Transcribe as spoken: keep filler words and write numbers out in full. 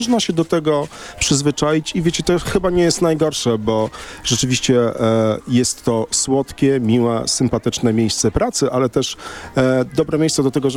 Można się do tego przyzwyczaić i wiecie, to chyba nie jest najgorsze, bo rzeczywiście e, jest to słodkie, miłe, sympatyczne miejsce pracy, ale też e, dobre miejsce do tego, żeby